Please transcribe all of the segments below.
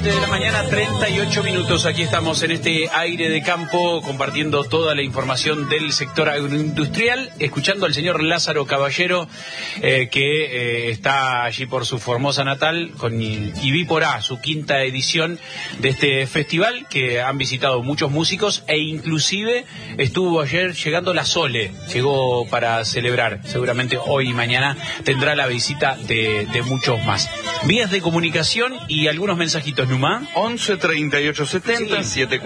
7 de la mañana, 38 minutos. Aquí estamos en este aire de campo, compartiendo toda la información del sector agroindustrial, escuchando al señor Lázaro Caballero, que está allí por su Formosa natal, con Ibiporá, su quinta edición de este festival, que han visitado muchos músicos, e inclusive estuvo ayer llegando la Sole, llegó para celebrar. Seguramente hoy y mañana tendrá la visita de muchos más. Vías de comunicación y algunos mensajitos, Numa. 11 38 70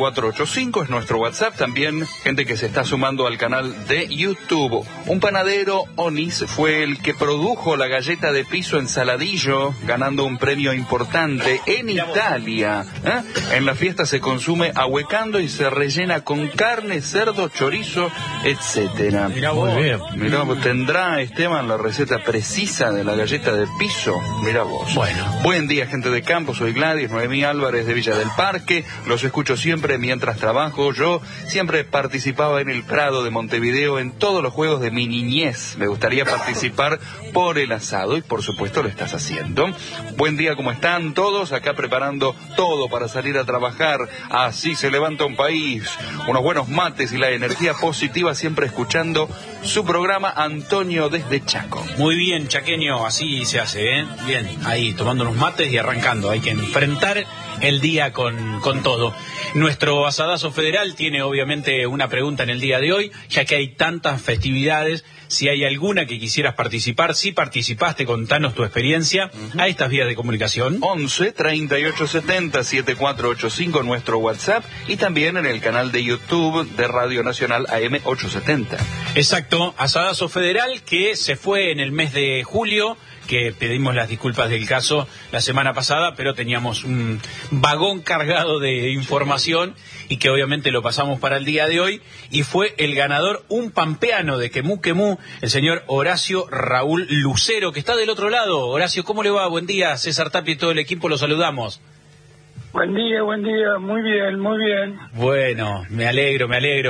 7485 es nuestro WhatsApp. También gente que se está sumando al canal de YouTube. Un panadero, Onis, fue el que produjo la galleta de piso en Saladillo, ganando un premio importante en Italia. En la fiesta se consume ahuecando y se rellena con carne, cerdo, chorizo, etcétera. Mirá vos. Muy bien. Mirá, ¿tendrá Esteban la receta precisa de la galleta de piso? Mirá vos. Bueno. Buen día, gente de campo. Soy Gladys Noemí Álvarez de Villa del Parque. Los escucho siempre mientras trabajo. Yo siempre participaba en el Prado de Montevideo en todos los juegos de mi niñez. Me gustaría participar por el asado y por supuesto lo estás haciendo. Buen día, ¿cómo están todos? Acá preparando todo para salir a trabajar. Así se levanta un país. Unos buenos mates y la energía positiva, siempre escuchando su programa. Antonio desde Chaco. Muy bien, chaqueño, así se hace, ¿eh? Bien, ahí tomando unos mates y arrancando. Hay que enfrentar el día con todo. Nuestro asadazo federal tiene obviamente una pregunta en el día de hoy, ya que hay tantas festividades. Si hay alguna que quisieras participar, si participaste, contanos tu experiencia a estas vías de comunicación. 11 38 70 7485 nuestro WhatsApp, y también en el canal de YouTube de Radio Nacional AM 870. Exacto, asadazo federal que se fue en el mes de julio, que pedimos las disculpas del caso la semana pasada, pero teníamos un vagón cargado de información y que obviamente lo pasamos para el día de hoy, y fue el ganador, un pampeano de Quemú Quemú, el señor Horacio Raúl Lucero, que está del otro lado. Horacio, ¿cómo le va? Buen día, César Tapia y todo el equipo, lo saludamos. Buen día, muy bien, muy bien. Bueno, me alegro.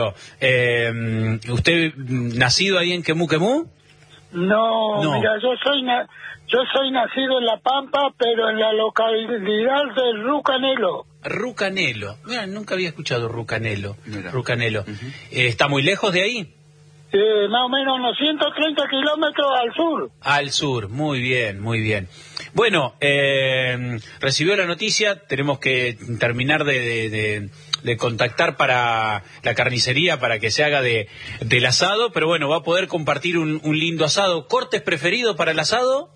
¿Usted nacido ahí en Quemú Quemú? No, mira, yo soy nacido en La Pampa, pero en la localidad de Rucanelo. Rucanelo, mira, nunca había escuchado Rucanelo. Mira. Rucanelo. ¿Está muy lejos de ahí? Más o menos unos 130 kilómetros al sur. Al sur, muy bien, muy bien. Bueno, recibió la noticia, tenemos que terminar de contactar para la carnicería para que se haga del asado, pero bueno, va a poder compartir un lindo asado. ¿Cortes preferido para el asado?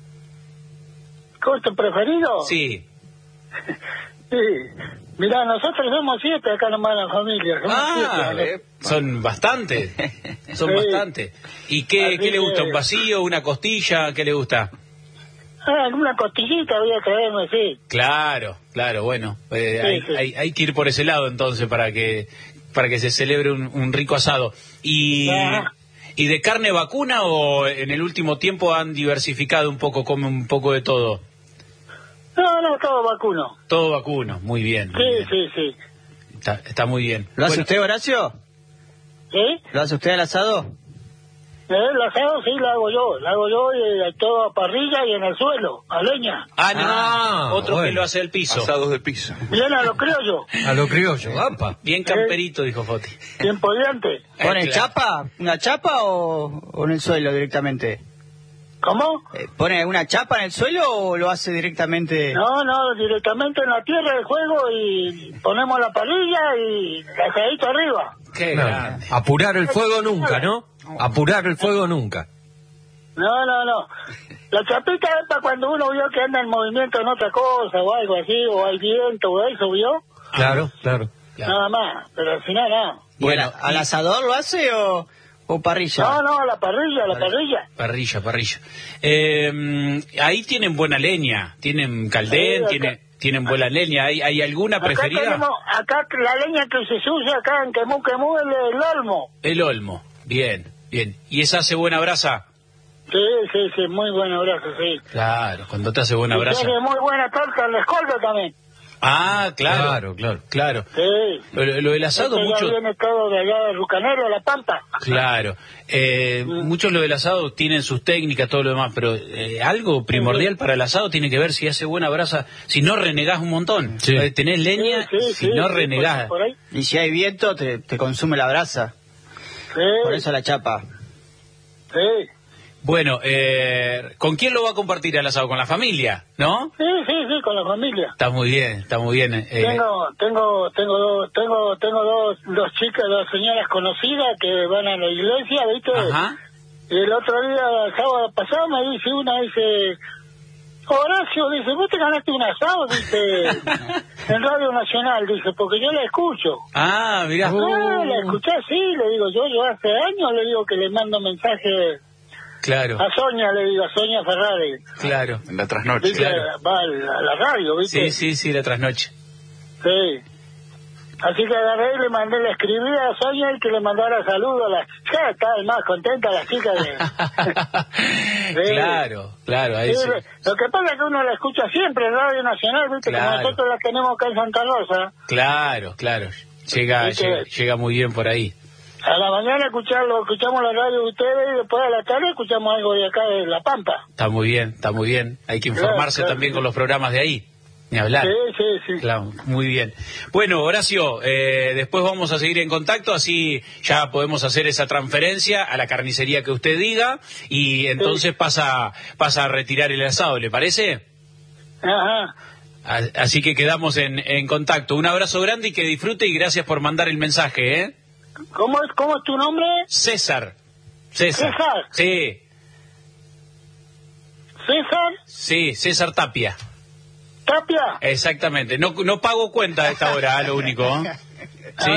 ¿Corte preferido? Sí. Sí. Mirá, nosotros somos 7 acá nomás en la familia. Somos 7. Son bastantes. Son Sí. bastantes. ¿Y qué le gusta? ¿Un vacío, una costilla? ¿Qué le gusta? Una costillita voy a traerme, sí. Claro, bueno. Hay que ir por ese lado entonces para que se celebre un rico asado. ¿Y de carne vacuna o en el último tiempo han diversificado un poco, come un poco de todo? No, todo vacuno. Todo vacuno, muy bien. Sí. Está muy bien. ¿Lo hace usted, Horacio? ¿Sí? ¿Lo hace usted al asado? El asado sí lo hago yo y todo a parrilla y en el suelo, a leña. Otro bueno. que lo hace al piso. Asados de piso. Bien a lo criollo, A lo criollo, ¡apa! Bien camperito, dijo Foti. bien podiante. ¿Pone claro. chapa? ¿Una chapa o en el suelo directamente? ¿Cómo? ¿Pone una chapa en el suelo o lo hace directamente? No, directamente en la tierra del juego y ponemos la parrilla y el asadito arriba. Qué No, grande. apurar el fuego nunca, ¿no? Apurar el fuego nunca. No. La chapita es para cuando uno vio que anda en movimiento en otra cosa o algo así, o hay viento o eso, ¿vio? Claro. Nada más, pero al final no. Bueno, ¿Al asador lo hace o parrilla? No, la parrilla. Parrilla. Ahí tienen buena leña, tienen caldén, Sí, tienen buena leña. ¿Hay alguna preferida? Acá la leña que se usa acá en Quemú es el olmo. El olmo, bien. ¿Y esa hace buena brasa? Sí, muy buena brasa, sí. Claro, cuando te hace buena Y brasa. tiene muy buena torta en la escolta también. Ah, claro. Sí. Lo del asado, Esto mucho... ya viene todo de allá de Rucanero, La Pampa. Claro. Muchos lo del asado tienen sus técnicas, todo lo demás, pero algo primordial para el asado tiene que ver si hace buena brasa, si no renegás un montón. Sí. Tenés leña, si no renegás. Por ahí. Y si hay viento, te consume la brasa. Por Sí, eso la chapa. sí. Bueno, ¿con quién lo va a compartir el asado? ¿Con la familia, no? Sí, con la familia. Está muy bien, está muy bien. Tengo dos chicas, dos señoras conocidas que van a la iglesia, ¿viste? Ajá. Y el otro día, el sábado pasado, me dice una, dice, Horacio, dice, vos te ganaste un asado, dice, en Radio Nacional, dice, porque yo la escucho. Ah, mirá. Ah, la escuché, sí, le digo, yo hace años le digo que le mando mensaje Claro, a Sonia, le digo, a Sonia Ferrari. claro. En la trasnoche. ¿Viste? Claro. Va a la radio, ¿viste? Sí, la trasnoche. Sí. Así que agarré y le escribí a Sonia y que le mandara saludos a las... Ya estaban más contentas las chicas de... Sí. Claro, ahí Sí, sí. lo que pasa es que uno la escucha siempre en Radio Nacional, ¿viste? Claro. Como nosotros la tenemos acá en Santa Rosa. Claro. Llega muy bien por ahí. A la mañana escuchamos la radio de ustedes y después a la tarde escuchamos algo de acá de La Pampa. Está muy bien. Hay que informarse Claro. también con los programas de ahí. Ni hablar. Sí. Claro, muy bien. Bueno, Horacio, después vamos a seguir en contacto, así ya podemos hacer esa transferencia a la carnicería que usted diga y entonces pasa a retirar el asado, ¿le parece? Ajá. Así que quedamos en contacto. Un abrazo grande y que disfrute y gracias por mandar el mensaje, ¿eh? ¿Cómo es tu nombre? César. ¿César? Sí, ¿César? sí, César Tapia. ¿Tapia? Exactamente. No pago cuenta a esta hora, lo único. ¿Sí?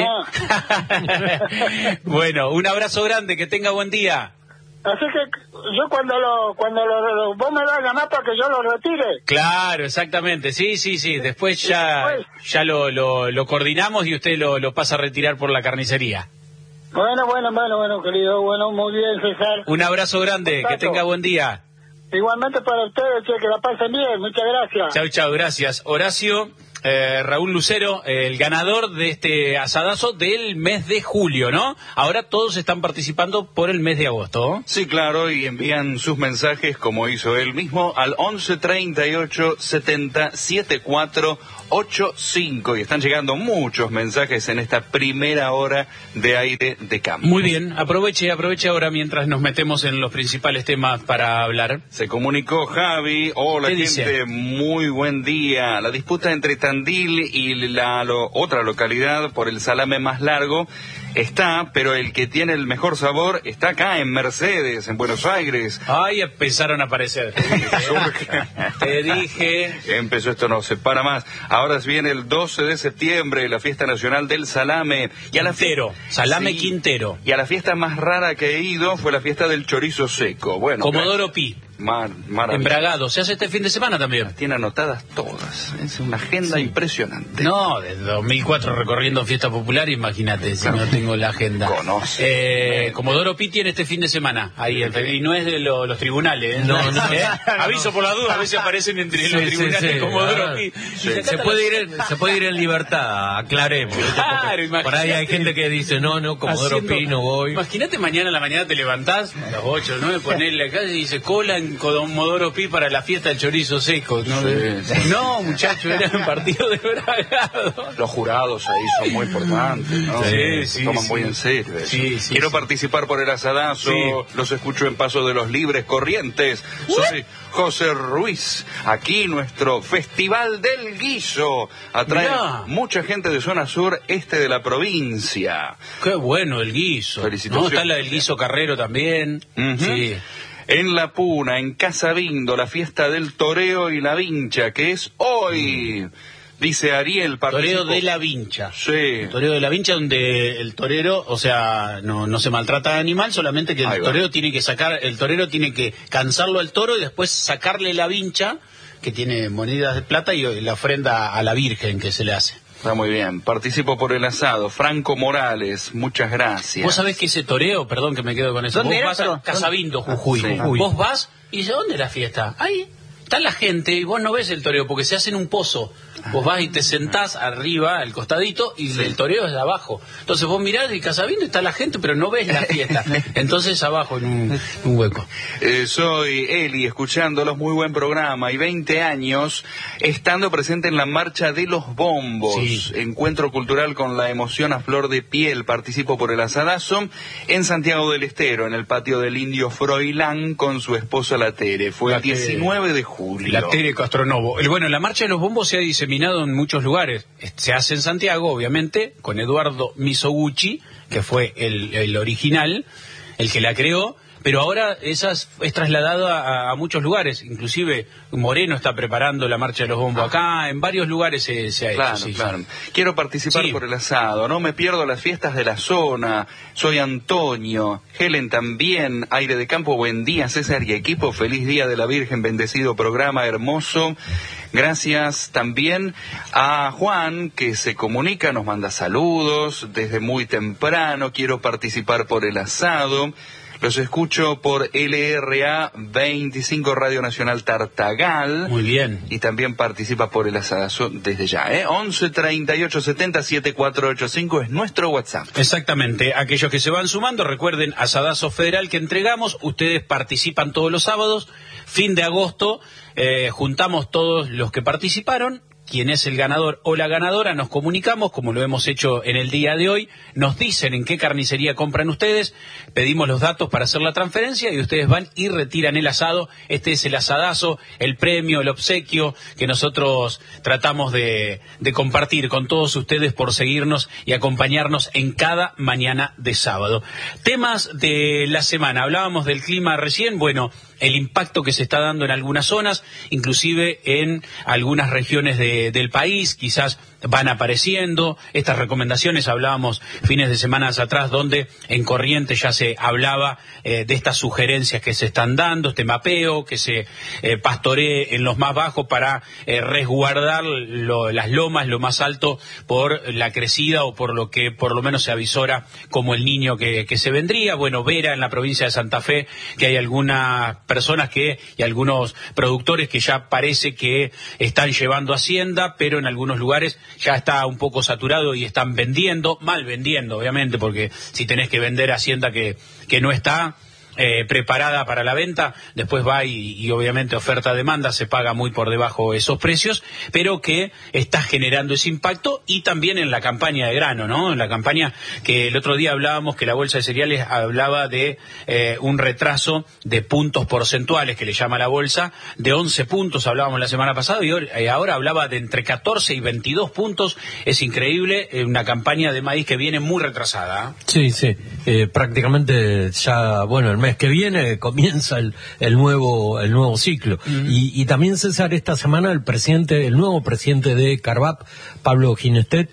Bueno, un abrazo grande, que tenga buen día. Así que yo cuando vos me vas a llamar para que yo lo retire. Claro, exactamente. Sí. Después ya lo coordinamos y usted lo pasa a retirar por la carnicería. Bueno, querido. Bueno, muy bien, César. Un abrazo grande, que tenga buen día. Igualmente para ustedes, che, que la pasen bien. Muchas gracias. Chau, gracias. Horacio, Raúl Lucero, el ganador de este asadazo del mes de julio, ¿no? Ahora todos están participando por el mes de agosto. Sí, claro, y envían sus mensajes, como hizo él mismo, al 11 38 70 74 85. Y están llegando muchos mensajes en esta primera hora de Aire de Campo. Muy bien, aproveche ahora mientras nos metemos en los principales temas para hablar. Se comunicó Javi. Hola, ¿Qué gente, dice? muy buen día. La disputa entre Tandil y la otra localidad por el salame más largo está, pero el que tiene el mejor sabor está acá en Mercedes, en Buenos Aires. Ay, empezaron a aparecer. Te dije. Empezó, esto no se para más. Ahora viene el 12 de septiembre, la fiesta nacional del salame. Y a la Quintero, salame Sí. Quintero. Y a la fiesta más rara que he ido fue la fiesta del chorizo seco. Bueno, Comodoro Pi, maravilloso. Embragado. Se hace este fin de semana también. Tiene anotadas todas. Es una agenda impresionante. No, desde 2004 recorriendo fiesta popular, imagínate si no tengo la agenda. Comodoro Pi tiene este fin de semana, ahí, y no es de los tribunales. ¿eh? No. Aviso por la duda, a veces aparecen entre los tribunales Comodoro Pi. Se puede ir en libertad, aclaremos. Claro, por ahí hay gente que dice, no, Comodoro Pi no voy. Imagínate mañana a la mañana te levantás, a las 8 o 9, ponés la calle y dice cola en Comodoro Pi para la fiesta del chorizo seco. No, muchacho, era un partido de Bragado. Los jurados ahí son muy importantes, ¿no? Sí, Se toman muy en serio eso. Quiero participar por el asadazo. Los escucho en Paso de los Libres Corrientes. Soy José Ruiz. Aquí nuestro Festival del Guiso atrae mucha gente de zona sur este de la provincia. Qué bueno el guiso. Felicitaciones. No, está la del guiso carrero también. Sí. En La Puna, en Casabindo, la fiesta del toreo y la vincha, que es hoy. Dice Ariel, Toreo de la vincha. Sí. Toreo de la vincha donde el torero, o sea, no se maltrata al animal, solamente que el torero tiene que cansarlo al toro y después sacarle la vincha, que tiene monedas de plata y la ofrenda a la Virgen que se le hace. Está muy bien. Participo por el asado. Franco Morales, muchas gracias. Vos sabés que ese toreo, perdón que me quedo con eso, ¿Dónde vos era, vas a Casabindo, Jujuy. Sí. Vos vas y dices, ¿dónde es la fiesta? Ahí. está la gente y vos no ves el toreo porque se hace en un pozo. Vos vas y te sentás arriba, al costadito, y el toreo es de abajo. Entonces vos mirás y Casabindo está la gente, pero no ves la fiesta. Entonces abajo en un hueco. Soy Eli, escuchándolos, muy buen programa, y 20 años estando presente en la Marcha de los Bombos. Sí. Encuentro cultural con la emoción a flor de piel. Participo por el asadazo en Santiago del Estero, en el patio del Indio Froilán, con su esposa la Tere. Fue el 19 de julio. La Tere Castronovo. Bueno, la Marcha de los Bombos se ha diseminado en muchos lugares. Se hace en Santiago, obviamente, con Eduardo Mizoguchi, que fue el original, el que la creó, pero ahora es trasladada a muchos lugares. Inclusive Moreno está preparando la Marcha de los Bombos acá, en varios lugares se ha Claro, hecho. Sí, claro. sí. Quiero participar por el asado, no me pierdo las fiestas de la zona. Soy Antonio, Helen también, Aire de Campo, buen día César y equipo, feliz día de la Virgen, bendecido programa, hermoso. Gracias también a Juan, que se comunica, nos manda saludos desde muy temprano. Quiero participar por el asado. Los escucho por LRA 25 Radio Nacional Tartagal. Muy bien. Y también participa por el asadazo desde ya, 11 38 70 7485 es nuestro WhatsApp. Exactamente. Aquellos que se van sumando, recuerden, asadazo federal que entregamos. Ustedes participan todos los sábados. Fin de agosto, juntamos todos los que participaron. Quién es el ganador o la ganadora, nos comunicamos, como lo hemos hecho en el día de hoy, nos dicen en qué carnicería compran ustedes, pedimos los datos para hacer la transferencia y ustedes van y retiran el asado. Este es el asadazo, el premio, el obsequio que nosotros tratamos de compartir con todos ustedes por seguirnos y acompañarnos en cada mañana de sábado. Temas de la semana, hablábamos del clima recién, bueno, el impacto que se está dando en algunas zonas, inclusive en algunas regiones del país, quizás van apareciendo. Estas recomendaciones, hablábamos fines de semanas atrás, donde en Corrientes ya se hablaba de estas sugerencias que se están dando, este mapeo, que se pastoree en los más bajos para resguardar las lomas, lo más alto, por la crecida o por lo que por lo menos se avisora como el niño que se vendría. Bueno, Vera, en la provincia de Santa Fe, que hay algunas personas y algunos productores que ya parece que están llevando hacienda, pero en algunos lugares ya está un poco saturado y están vendiendo, mal vendiendo, obviamente, porque si tenés que vender hacienda que no está preparada para la venta, después va y obviamente oferta-demanda, se paga muy por debajo esos precios, pero que está generando ese impacto. Y también en la campaña de grano, ¿no? En la campaña que el otro día hablábamos, que la bolsa de cereales hablaba de un retraso de puntos porcentuales, que le llama la bolsa, de 11 puntos hablábamos la semana pasada, y ahora hablaba de entre 14 y 22 puntos. Es increíble, una campaña de maíz que viene muy retrasada. Sí, sí, prácticamente ya, bueno, el mes que viene comienza el nuevo ciclo. Y también, César, esta semana el nuevo presidente de Carvap, Pablo Ginestet,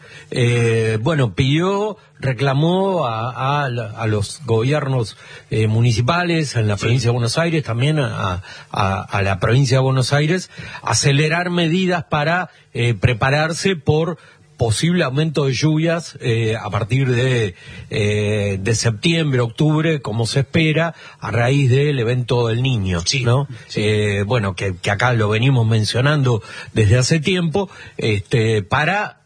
reclamó a los gobiernos municipales en la provincia de Buenos Aires, también a la provincia de Buenos Aires, acelerar medidas para prepararse por posible aumento de lluvias a partir de septiembre, octubre, como se espera, a raíz del evento del Niño, sí, ¿no? Sí. Que acá lo venimos mencionando desde hace tiempo, para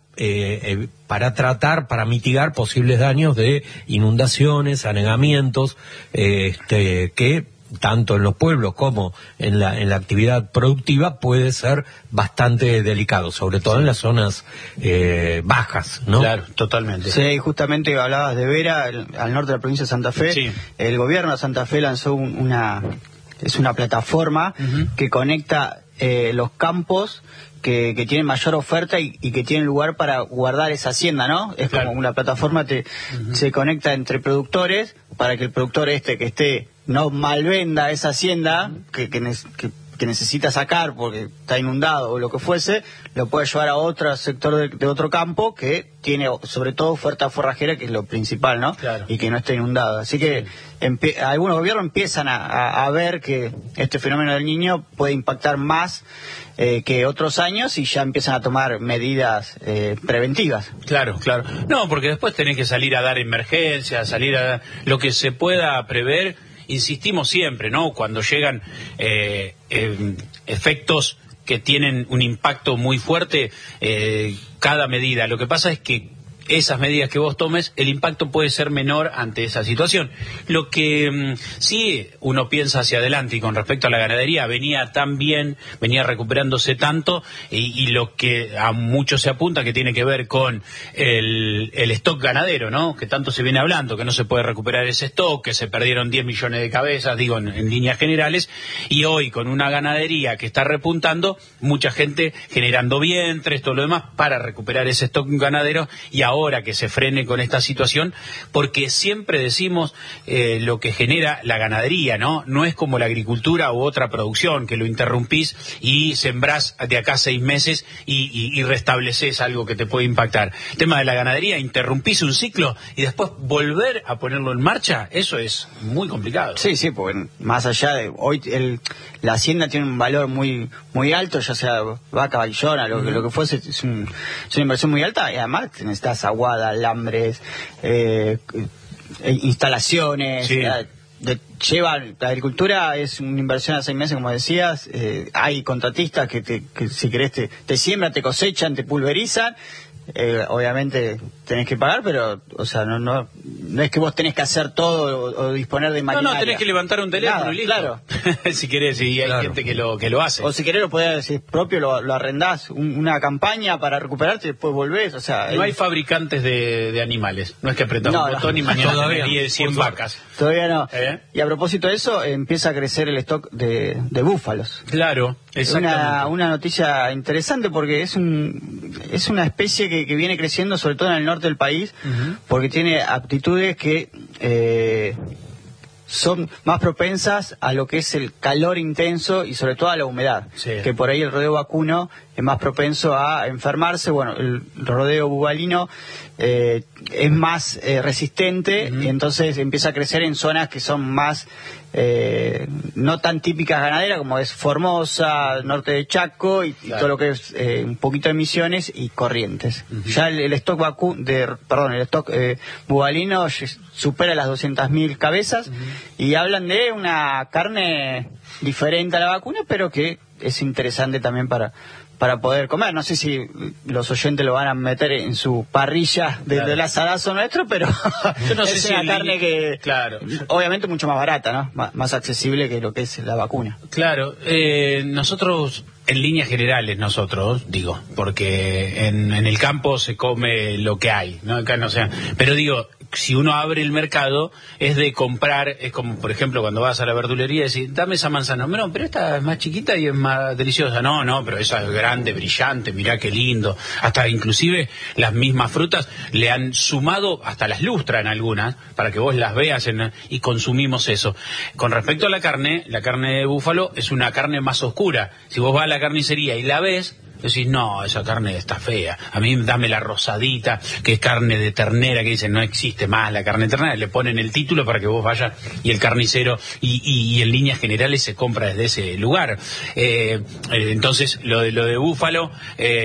mitigar posibles daños de inundaciones, anegamientos, que tanto en los pueblos como en la actividad productiva puede ser bastante delicado, sobre todo en las zonas bajas, ¿no? Claro, totalmente. Sí, justamente hablabas de Vera, al norte de la provincia de Santa Fe. Sí. El gobierno de Santa Fe lanzó una plataforma que conecta los campos que tienen mayor oferta y que tienen lugar para guardar esa hacienda, ¿no? Es claro, como una plataforma se conecta entre productores para que el productor que esté no malvenda esa hacienda que necesita sacar porque está inundado o lo que fuese, lo puede llevar a otro sector de otro campo que tiene sobre todo oferta forrajera, que es lo principal, ¿no? Claro. Y que no esté inundado. Así que algunos gobiernos empiezan a ver que este fenómeno del Niño puede impactar más que otros años, y ya empiezan a tomar medidas preventivas. Claro, claro. No, porque después tenés que salir a dar emergencias, salir a dar lo que se pueda prever. insistimos siempre, ¿no? Cuando llegan efectos que tienen un impacto muy fuerte, cada medida. Lo que pasa es que esas medidas que vos tomes, el impacto puede ser menor ante esa situación. Lo que sí uno piensa hacia adelante, y con respecto a la ganadería, venía tan bien, venía recuperándose tanto, y lo que a muchos se apunta que tiene que ver con el stock ganadero, ¿no? Que tanto se viene hablando, que no se puede recuperar ese stock, que se perdieron 10 millones de cabezas, digo, en líneas generales, y hoy con una ganadería que está repuntando, mucha gente generando vientres, todo lo demás, para recuperar ese stock ganadero, y ahora que se frene con esta situación, porque siempre decimos lo que genera la ganadería, ¿no? No es como la agricultura u otra producción, que lo interrumpís y sembrás de acá 6 meses y restableces algo que te puede impactar. El tema de la ganadería, interrumpís un ciclo y después volver a ponerlo en marcha, eso es muy complicado. Sí, porque más allá de hoy la hacienda tiene un valor muy muy alto, ya sea vaca, vallona, lo que fuese, es una inversión muy alta, y además necesitas aguada, alambres, instalaciones, sí. La agricultura es una inversión a 6 meses, como decías. Hay contratistas que si querés te siembran, te cosechan, te pulverizan. Obviamente tenés que pagar, pero o sea, no es que vos tenés que hacer todo o disponer de maquinaria. No, tenés que levantar un teléfono y listo. Claro. Si querés, y hay gente que lo hace. O si querés, lo podés decir propio, lo arrendás, una campaña para recuperarte y después volvés. O sea, no hay fabricantes de animales. No es que apretás un botón y mañana tenés 100 vacas. Todavía no. Y a propósito de eso, empieza a crecer el stock de búfalos. Claro, exactamente. Una noticia interesante, porque es una especie que viene creciendo sobre todo en el norte del país, porque tiene aptitudes que son más propensas a lo que es el calor intenso y sobre todo a la humedad, que por ahí el rodeo vacuno es más propenso a enfermarse. Bueno, el rodeo bubalino es más resistente, y entonces empieza a crecer en zonas que son más no tan típicas ganaderas, como es Formosa, norte de Chaco y todo lo que es un poquito de Misiones y Corrientes. Ya el stock bubalino supera las 200.000 cabezas, y hablan de una carne diferente a la vacuna, pero que es interesante también para poder comer. No sé si los oyentes lo van a meter en su parrilla del asadazo nuestro, pero yo no sé es si una carne que obviamente mucho más barata, ¿no? Más accesible que lo que es la vacuna. Claro, nosotros en líneas generales, digo, porque en el campo se come lo que hay, ¿no? Acá no sea, pero digo, si uno abre el mercado, es de comprar, es como, por ejemplo, cuando vas a la verdulería y decís, dame esa manzana. No, pero esta es más chiquita y es más deliciosa. No, pero esa es grande, brillante, mirá qué lindo. Hasta inclusive las mismas frutas le han sumado, hasta las lustran algunas, para que vos las veas y consumimos eso. Con respecto a la carne de búfalo es una carne más oscura. Si vos vas a la carnicería y la ves, decís, no, esa carne está fea. A mí dame la rosadita, que es carne de ternera, que dicen, no existe más la carne de ternera. Le ponen el título para que vos vayas y el carnicero, y en líneas generales se compra desde ese lugar. Entonces, lo de búfalo,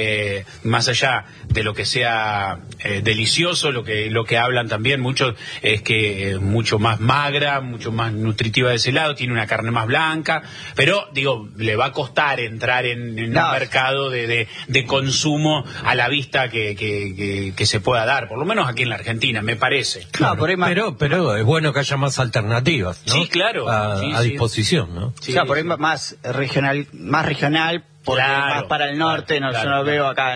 más allá de lo que sea delicioso, lo que hablan también muchos es que mucho más magra, mucho más nutritiva de ese lado, tiene una carne más blanca, pero, digo, le va a costar entrar en un mercado de consumo a la vista que se pueda dar, por lo menos aquí en la Argentina, me parece. Claro, pero es bueno que haya más alternativas, ¿no? Sí, claro. A disposición, ¿no? Sí, por ahí más regional, porque más para el norte, yo no veo acá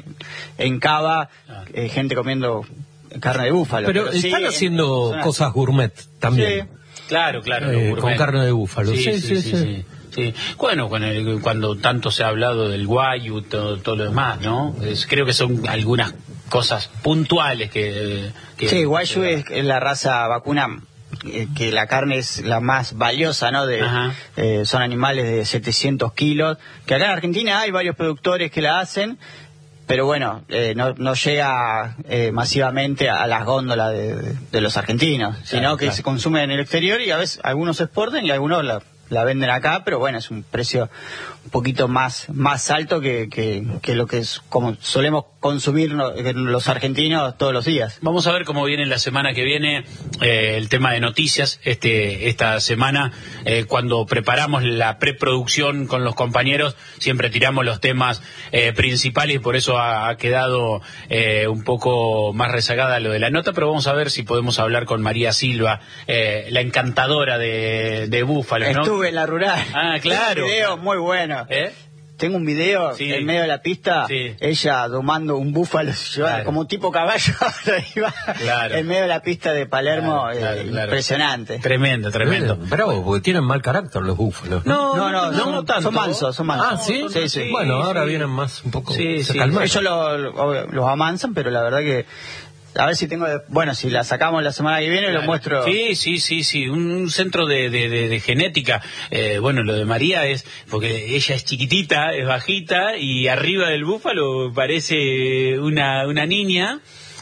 en Cava gente comiendo carne de búfalo. Pero están haciendo cosas gourmet también. Sí. Claro. Con carne de búfalo. Sí. Bueno, cuando tanto se ha hablado del guayu, todo lo demás, ¿no? Creo que son algunas cosas puntuales que sí, guayu es la raza vacuna, que la carne es la más valiosa, ¿no? Son animales de 700 kilos, que acá en Argentina hay varios productores que la hacen, pero bueno, no llega masivamente a las góndolas de los argentinos, sino que se consume en el exterior, y a veces algunos se exportan y algunos la venden acá, pero bueno, es un precio un poquito más alto que lo que es como solemos consumir los argentinos todos los días. Vamos a ver cómo viene la semana que viene el tema de noticias. Esta semana, cuando preparamos la preproducción con los compañeros, siempre tiramos los temas principales y por eso ha quedado un poco más rezagada lo de la nota, pero vamos a ver si podemos hablar con María Silva, la encantadora de búfalos, ¿no? Estuve en la rural. Ah, claro. Un video muy bueno. Tengo un video en medio de la pista, ella domando un búfalo, como un tipo caballo, en medio de la pista de Palermo, impresionante. Tremendo. Bravo, porque tienen mal carácter los búfalos. No tanto. Son mansos. Ah, ¿sí? Sí. Bueno, ahora vienen más un poco calmados. Ellos los amansan, pero la verdad que... A ver si si la sacamos la semana que viene, lo muestro. Sí, un centro de genética. Lo de María es, porque ella es chiquitita, es bajita, y arriba del búfalo parece una niña.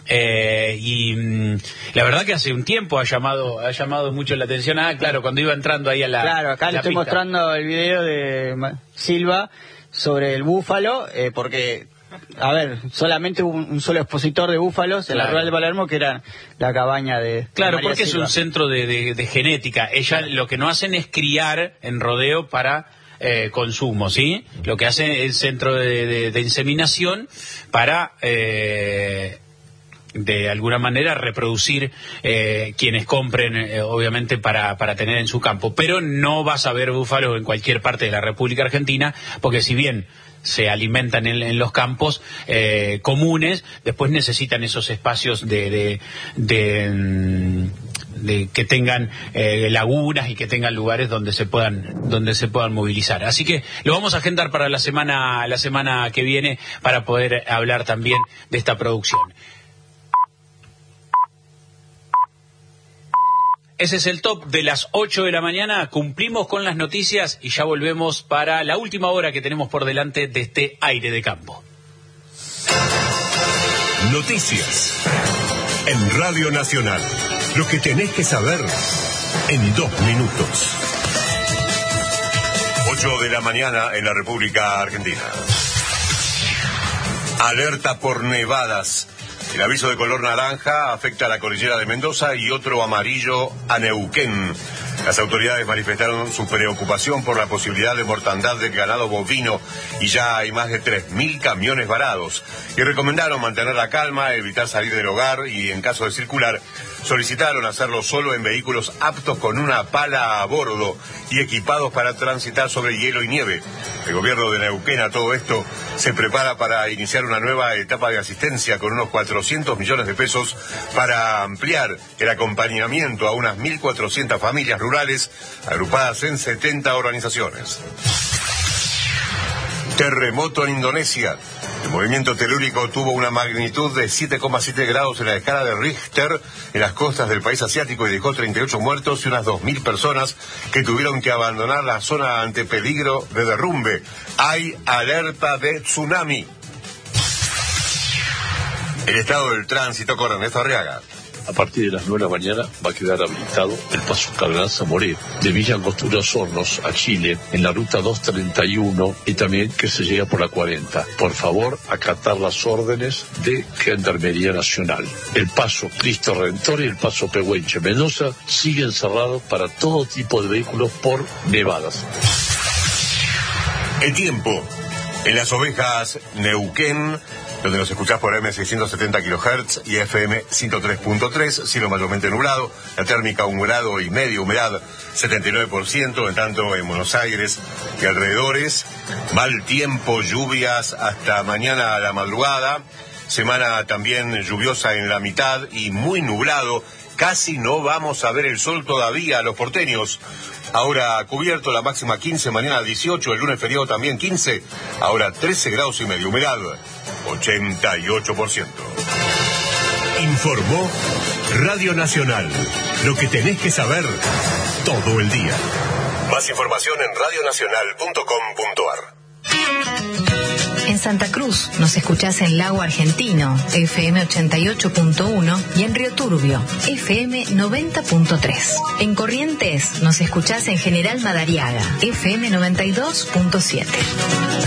La verdad que hace un tiempo ha llamado mucho la atención. Claro, cuando iba entrando ahí a la... Claro, acá le estoy mostrando el video de Silva sobre el búfalo, porque... A ver, solamente hubo un solo expositor de búfalos en la rural de Palermo, que era la cabaña de Claro, María porque Silva. Es un centro de genética. Ella lo que no hacen es criar en rodeo para consumo, ¿sí? Lo que hacen es centro de inseminación para... de alguna manera reproducir quienes compren, obviamente para tener en su campo. Pero no vas a ver búfalos en cualquier parte de la República Argentina, porque si bien se alimentan en los campos comunes, después necesitan esos espacios de que tengan lagunas y que tengan lugares donde se puedan movilizar. Así que lo vamos a agendar para la semana que viene para poder hablar también de esta producción. Ese es el top de las 8 de la mañana. Cumplimos con las noticias y ya volvemos para la última hora que tenemos por delante de este aire de campo. Noticias en Radio Nacional. Lo que tenés que saber en 2 minutos. 8 de la mañana en la República Argentina. Alerta por nevadas. El aviso de color naranja afecta a la cordillera de Mendoza y otro amarillo a Neuquén. Las autoridades manifestaron su preocupación por la posibilidad de mortandad del ganado bovino y ya hay más de 3.000 camiones varados. Y recomendaron mantener la calma, evitar salir del hogar y, en caso de circular, solicitaron hacerlo solo en vehículos aptos con una pala a bordo y equipados para transitar sobre hielo y nieve. El gobierno de Neuquén a todo esto se prepara para iniciar una nueva etapa de asistencia con unos 400 millones de pesos para ampliar el acompañamiento a unas 1.400 familias rurales agrupadas en 70 organizaciones. Terremoto en Indonesia. El movimiento telúrico tuvo una magnitud de 7,7 grados en la escala de Richter en las costas del país asiático y dejó 38 muertos y unas 2.000 personas que tuvieron que abandonar la zona ante peligro de derrumbe. Hay alerta de tsunami. El estado del tránsito con Ernesto Arriaga. A partir de las 9 de la mañana va a quedar habilitado el paso Cardenal Moré de Villa Angostura Hornos a Chile en la ruta 231 y también que se llega por la 40. Por favor, acatar las órdenes de Gendarmería Nacional. El paso Cristo Redentor y el paso Pehuenche Mendoza siguen cerrados para todo tipo de vehículos por nevadas. El tiempo. En Las Ovejas, Neuquén, donde nos escuchás por M670 kHz y FM 103.3, cielo mayormente nublado, la térmica 1,5 grados, humedad 79%, en tanto en Buenos Aires y alrededores, mal tiempo, lluvias hasta mañana a la madrugada, semana también lluviosa en la mitad y muy nublado, casi no vamos a ver el sol todavía, los porteños. Ahora cubierto, la máxima 15, mañana 18, el lunes feriado también 15, ahora 13 grados y medio, humedad 88%. Informó Radio Nacional. Lo que tenés que saber todo el día. Más información en radionacional.com.ar. En Santa Cruz nos escuchás en Lago Argentino, FM 88.1, y en Río Turbio, FM 90.3. En Corrientes nos escuchás en General Madariaga, FM 92.7.